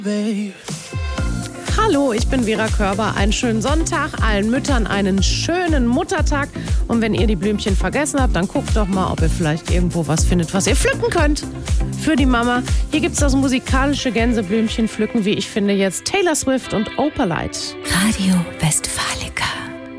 Hallo, ich bin Vera Körber. Einen schönen Sonntag, allen Müttern einen schönen Muttertag. Und wenn ihr die Blümchen vergessen habt, dann guckt doch mal, ob ihr vielleicht irgendwo was findet, was ihr pflücken könnt für die Mama. Hier gibt's das musikalische Gänseblümchen pflücken, wie ich finde jetzt Taylor Swift und Opalite. Radio Westfalica.